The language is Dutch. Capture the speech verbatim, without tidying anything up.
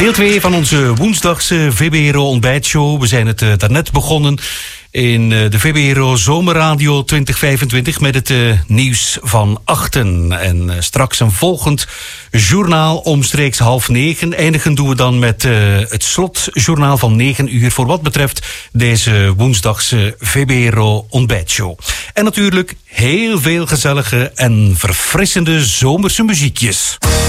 Deel twee van onze woensdagse V B R O ontbijtshow. We zijn het uh, daarnet begonnen in uh, de V B R O Zomerradio twintig vijfentwintig met het uh, nieuws van achten. En uh, straks een volgend journaal omstreeks half negen. Eindigen doen we dan met uh, het slotjournaal van negen uur voor wat betreft deze woensdagse V B R O ontbijtshow. En natuurlijk heel veel gezellige en verfrissende zomerse muziekjes.